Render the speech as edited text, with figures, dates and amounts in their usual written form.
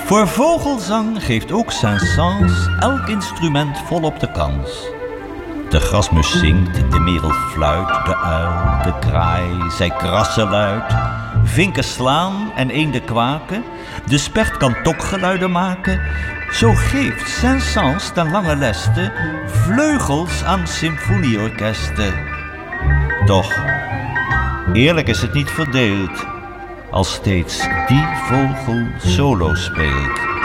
Voor vogelzang geeft ook Saint-Saëns elk instrument volop de kans. De grasmus zingt, de merel fluit, de uil, de kraai, zij krassen luid. Vinken slaan en eenden kwaken, de spert kan tokgeluiden maken. Zo geeft Saint-Saëns ten lange leste vleugels aan symfonieorkesten. Toch, eerlijk is het niet verdeeld, als steeds die vogel solo speelt.